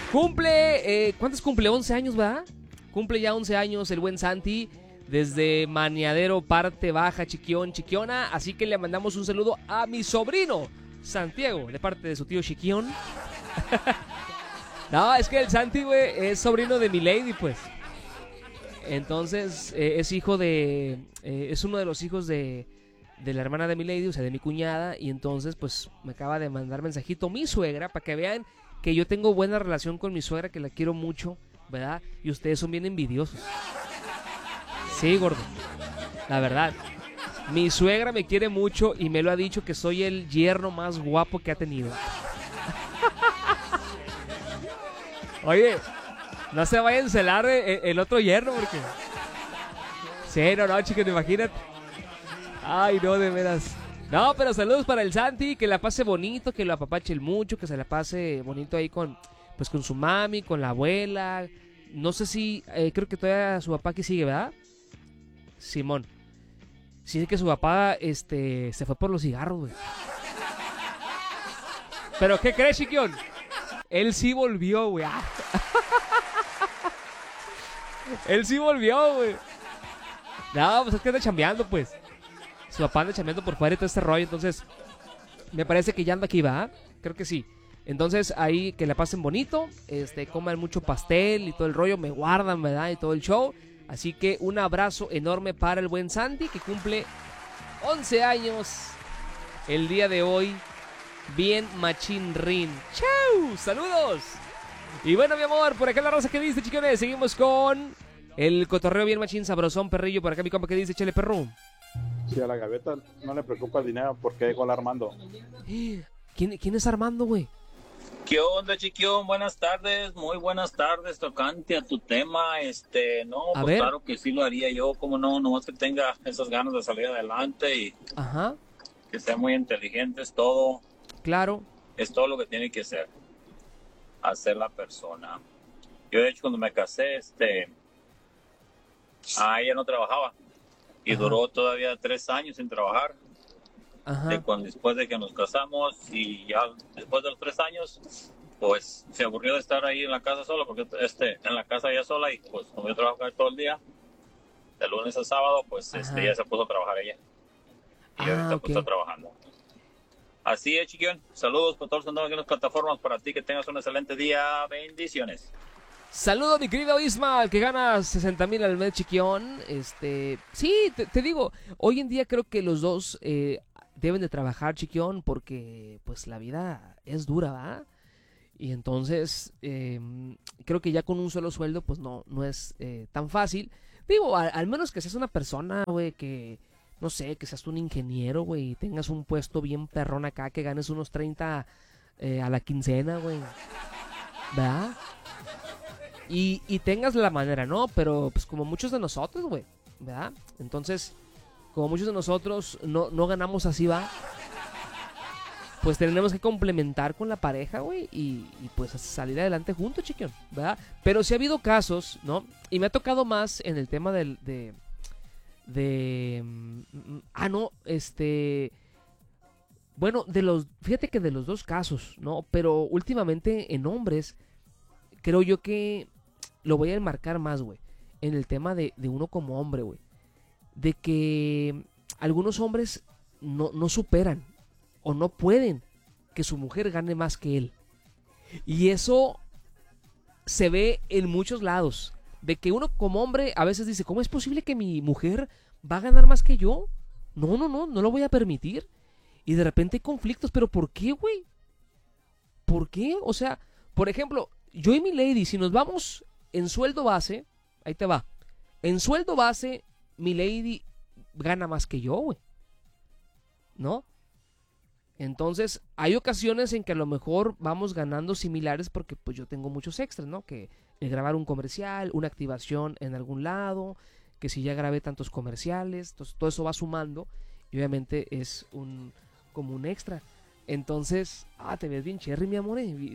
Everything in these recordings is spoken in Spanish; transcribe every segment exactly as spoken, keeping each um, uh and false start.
Cumple, eh, ¿cuántos cumple? once años, ¿verdad? Cumple ya once años el buen Santi, desde Maniadero, parte baja, Chiquión, Chiquiona. Así que le mandamos un saludo a mi sobrino, Santiago, de parte de su tío Chiquión. No, es que el Santi, güey, es sobrino de mi lady, pues. Entonces, eh, es hijo de... Eh, es uno de los hijos de, de la hermana de mi lady, o sea, de mi cuñada. Y entonces, pues, me acaba de mandar mensajito mi suegra, para que vean que yo tengo buena relación con mi suegra, que la quiero mucho, ¿verdad? Y ustedes son bien envidiosos. Sí, gordo. La verdad. Mi suegra me quiere mucho y me lo ha dicho que soy el yerno más guapo que ha tenido. Oye, no se vaya a encelar el, el otro yerno porque... Sí, no, no, chicos, imagínate. Ay, no, de veras. No, pero saludos para el Santi, que la pase bonito, que lo apapache el mucho, que se la pase bonito ahí con, pues con su mami, con la abuela. No sé si, eh, creo que todavía su papá aquí sigue, ¿verdad? Simón. Sí, que su papá, este, se fue por los cigarros, güey. ¿Pero qué crees, Chiquión? Él sí volvió, güey. Él sí volvió, güey. No, pues es que anda chambeando, pues. Su papá anda chambeando por fuera y todo este rollo. Entonces, me parece que ya anda aquí, ¿va? Creo que sí. Entonces, ahí que la pasen bonito. Este, coman mucho pastel y todo el rollo. Me guardan, ¿verdad? Y todo el show. Así que un abrazo enorme para el buen Santi, que cumple once años el día de hoy. Bien machín rin. ¡Chau! ¡Saludos! Y bueno, mi amor, por acá la raza que dice, chicones. Seguimos con el cotorreo bien machín, sabrosón, perrillo. Por acá mi compa que dice, chele perro. Si a la gaveta no le preocupa el dinero, ¿por qué dejó al Armando? ¿Quién, quién es Armando, güey? ¿Qué onda, Chiquión? Buenas tardes, muy buenas tardes, tocante a tu tema. Este, no, a pues ver. Claro que sí lo haría yo, como no, nomás que tenga esas ganas de salir adelante y Ajá. que sean muy inteligentes, todo. Claro. Es todo lo que tiene que ser, hacer la persona. Yo, de hecho, cuando me casé, este, ah, ella no trabajaba y Ajá. duró todavía tres años sin trabajar. Ajá. De cuando, después de que nos casamos y ya después de los tres años, pues se aburrió de estar ahí en la casa sola, porque este, en la casa ella sola, y pues como yo trabajo acá todo el día, de lunes a sábado, pues este, ya se puso a trabajar ella. Y Ah, ahorita ok. pues está trabajando. Así es, Chiquión. Saludos para todos los que andan aquí en las plataformas, para ti que tengas un excelente día. Bendiciones. Saludo, mi querido Ismael, que gana sesenta mil al mes, Chiquión. Este, sí, te, te digo, hoy en día creo que los dos eh, deben de trabajar, Chiquión, porque pues la vida es dura, ¿va? Y entonces eh, creo que ya con un solo sueldo pues no, no es eh, tan fácil. Digo, al, al menos que seas una persona, güey, que no sé, que seas un ingeniero, güey, y tengas un puesto bien perrón acá, que ganes unos treinta eh, a la quincena, güey, ¿verdad? Y, y tengas la manera, ¿no? Pero pues como muchos de nosotros, güey, ¿verdad? Entonces, como muchos de nosotros no, no ganamos así, ¿va? Pues tenemos que complementar con la pareja, güey, y, y pues salir adelante juntos, chiquión, ¿verdad? Pero sí ha habido casos, ¿no? Y me ha tocado más en el tema del, de... de... Ah, no, este... Bueno, de los... Fíjate que de los dos casos, ¿no? Pero últimamente en hombres, creo yo que lo voy a enmarcar más, güey, en el tema de, de uno como hombre, güey. De que algunos hombres no, no superan o no pueden que su mujer gane más que él. Y eso se ve en muchos lados. De que uno como hombre a veces dice, ¿cómo es posible que mi mujer va a ganar más que yo? No, no, no, no lo voy a permitir. Y de repente hay conflictos, pero ¿por qué, güey? ¿Por qué? O sea, por ejemplo, yo y mi lady, si nos vamos en sueldo base, ahí te va. En sueldo base, mi lady gana más que yo, güey, ¿no? Entonces, hay ocasiones en que a lo mejor vamos ganando similares porque pues yo tengo muchos extras, ¿no? Que el grabar un comercial, una activación en algún lado, que si ya grabé tantos comerciales, entonces todo eso va sumando y obviamente es un como un extra. Entonces, ah, te ves bien cherry, mi amor. ¿eh?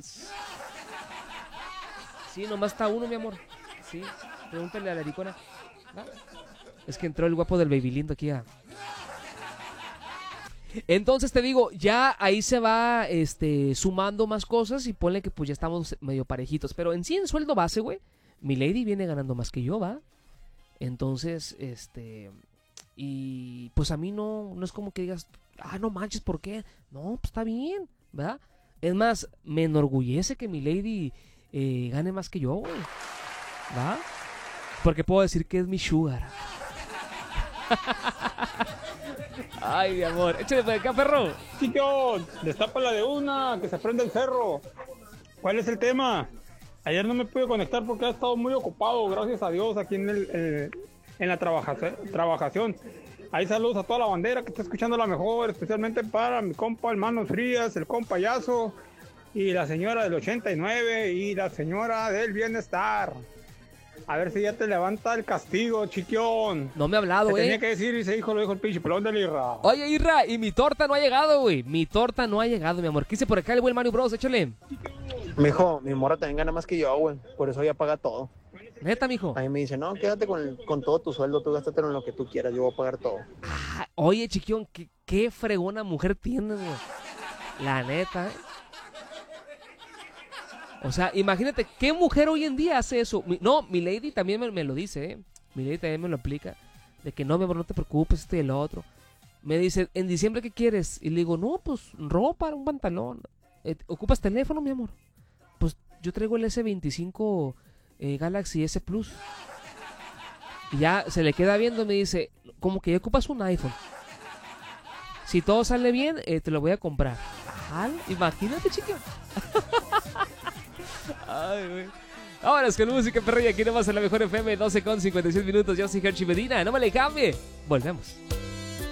Sí, nomás está uno, mi amor. Sí, pregúntale a la ericona. ¿Ah? Es que entró el guapo del Baby Lindo aquí a... Entonces te digo, ya ahí se va este, sumando más cosas y ponle que pues ya estamos medio parejitos. Pero en sí, en sueldo base, güey, mi lady viene ganando más que yo, ¿va? Entonces, este... Y pues a mí no, no es como que digas, ah, no manches, ¿por qué? No, pues está bien, ¿verdad? Es más, me enorgullece que mi lady eh, gane más que yo, güey, ¿va? Porque puedo decir que es mi sugar. Ay, mi amor, échale por acá, perro. Chiquión, destápala de una, que se prenda el cerro. ¿Cuál es el tema? Ayer no me pude conectar porque he estado muy ocupado, gracias a Dios, aquí en el... el en la trabaja, trabajación. Ahí saludos a toda la bandera que está escuchando la mejor, especialmente para mi compa el Manos Frías, el compa Yazo y la señora del ochenta y nueve y la señora del bienestar. A ver si ya te levanta el castigo, chiquión. No me ha hablado, te eh. tenía que decir y se dijo, lo dijo el pinche pelón del Irra. Oye, Irra, y mi torta no ha llegado, güey. Mi torta no ha llegado, mi amor. ¿Qué hice por acá el buen Mario Bros? Échale. Mijo, mi morra también gana más que yo, güey. Por eso ella paga todo. Neta, mijo. A mí me dice, no, quédate con, con todo tu sueldo, tú gástatelo en lo que tú quieras, yo voy a pagar todo. Ah, oye, chiquión, ¿qué, qué fregona mujer tienes, güey. La neta, ¿eh? O sea, imagínate, ¿qué mujer hoy en día hace eso? Mi, no, mi lady también me, me lo dice, ¿eh? Mi lady también me lo aplica. De que no, mi amor, no te preocupes, este y el otro. Me dice, ¿en diciembre qué quieres? Y le digo, no, pues ropa, un pantalón. Eh, ¿Ocupas teléfono, mi amor? Pues yo traigo el ese veinticinco eh, Galaxy S Plus. Y ya se le queda viendo y me dice, como que ya ocupas un iPhone. Si todo sale bien, eh, te lo voy a comprar. Ajá, imagínate, chiquillo. Ay, güey. Vámonos con música, perrilla. Aquí nomás en la mejor F M, doce con cincuenta y seis minutos. Yo soy Hershey Medina. No me le cambie. Volvemos.